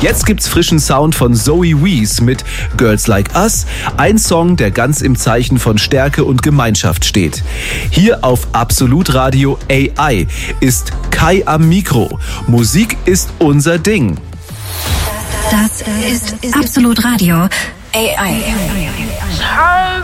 Jetzt gibt's frischen Sound von Zoe Wees mit Girls Like Us, ein Song, der ganz im Zeichen von Stärke und Gemeinschaft steht. Hier auf Absolut Radio AI ist Kai am Mikro. Musik ist unser Ding. Das ist Absolut Radio AI.